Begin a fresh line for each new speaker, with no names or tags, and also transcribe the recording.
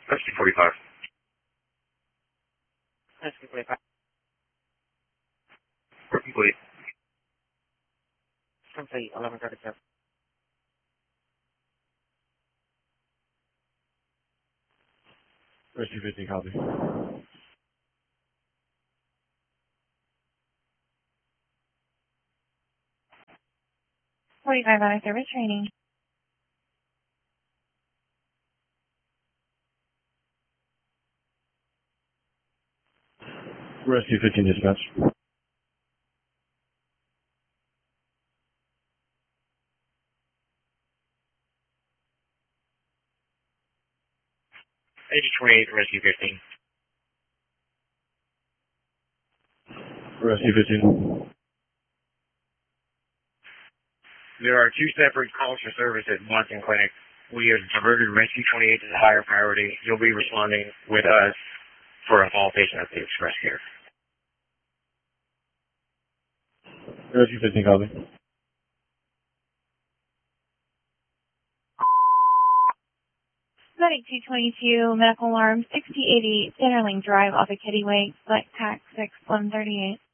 Rescue 45.
Rescue 45.
Complete.
Complete, 1137.
Rescue 15, copy.
45 out of service training.
Rescue 15, dispatch.
AG 28, Rescue 15.
Rescue 15.
There are two separate calls for service at Boston Clinic. We have diverted Rescue 28 to the higher priority. You'll be responding with us for a fall patient at the Express Care.
Rescue 15, copy.
Medic 222, medical alarm 6080, Centerlink Drive off of Kittyway, select tax 6138.